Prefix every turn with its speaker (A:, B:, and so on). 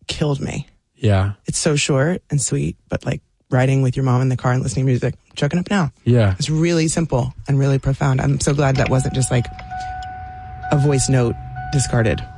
A: killed me.
B: Yeah.
A: It's so short and sweet, but like riding with your mom in the car and listening to music, choking up now.
B: Yeah.
A: It's really simple and really profound. I'm so glad that wasn't just like a voice note discarded.